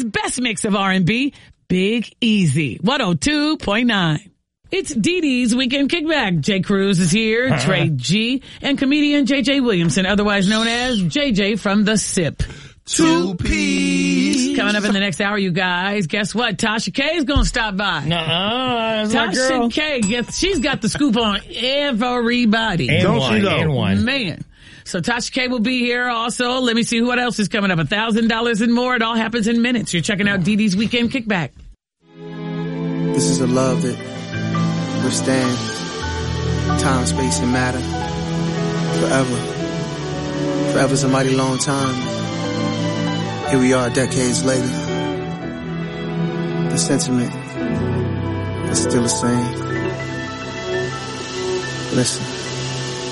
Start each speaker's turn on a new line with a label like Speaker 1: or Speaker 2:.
Speaker 1: America's best mix of R&B, Big Easy, 102.9. It's Dee Dee's Weekend Kickback. Jay Cruz is here, Trey G, and comedian JJ Williamson, otherwise known as JJ from The Sip.
Speaker 2: Two P's.
Speaker 1: Coming up in the next hour, you guys, guess what? Tasha K is going to stop by.
Speaker 3: That's my girl.
Speaker 1: Tasha K, she's got the scoop on everybody.
Speaker 3: And one.
Speaker 1: Man. So Tasha K will be here also. Let me see what else is coming up. $1,000 and more. It all happens in minutes. You're checking out Dee Dee's Weekend Kickback.
Speaker 4: This is a love that withstand time, space, and matter forever. Forever's a mighty long time. Here we are decades later. The sentiment is still the same. Listen.